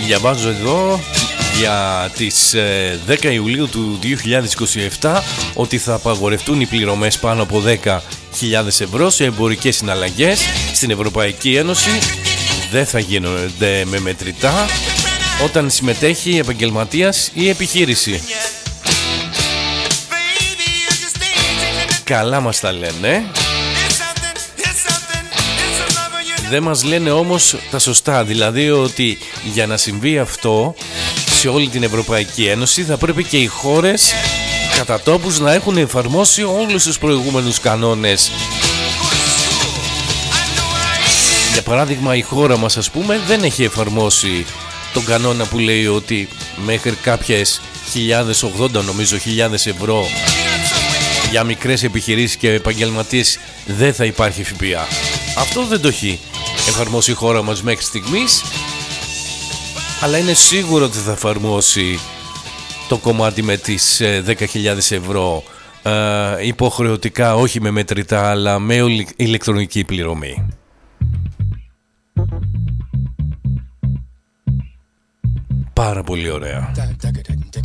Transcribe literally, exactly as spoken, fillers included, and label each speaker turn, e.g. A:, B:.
A: Διαβάζω εδώ για τις δέκα Ιουλίου του δύο χιλιάδες είκοσι επτά ότι θα απαγορευτούν οι πληρωμές πάνω από δέκα χιλιάδες ευρώ σε εμπορικές συναλλαγές στην Ευρωπαϊκή Ένωση. Δεν θα γίνονται με μετρητά όταν συμμετέχει επαγγελματίας ή επιχείρηση. Καλά μας τα λένε. Δεν μας λένε όμως τα σωστά. Δηλαδή ότι για να συμβεί αυτό σε όλη την Ευρωπαϊκή Ένωση θα πρέπει και οι χώρες κατά τόπους να έχουν εφαρμόσει όλους τους προηγούμενους κανόνες. Για παράδειγμα, η χώρα μας, ας πούμε, δεν έχει εφαρμόσει τον κανόνα που λέει ότι μέχρι κάποιες χιλιάδες, ογδόντα νομίζω χιλιάδες ευρώ για μικρές επιχειρήσεις και επαγγελματίες δεν θα υπάρχει ΦΠΑ. Αυτό δεν το έχει εφαρμόσει η χώρα μας μέχρι στιγμής, αλλά είναι σίγουρο ότι θα εφαρμόσει το κομμάτι με τις δέκα χιλιάδες ευρώ ε, υποχρεωτικά, όχι με μετρητά αλλά με ηλεκτρονική πληρωμή. Πάρα πολύ ωραία.